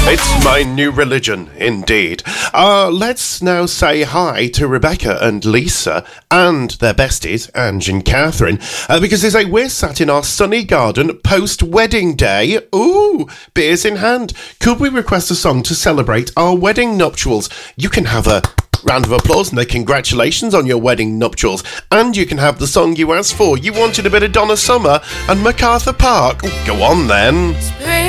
It's my new religion, indeed. Let's now say hi to Rebecca and Lisa and their besties, Ange and Catherine, because they say we're sat in our sunny garden post-wedding day. Ooh, beers in hand. Could we request a song to celebrate our wedding nuptials? You can have a round of applause and a congratulations on your wedding nuptials. And you can have the song you asked for. You wanted a bit of Donna Summer and MacArthur Park. Go on then.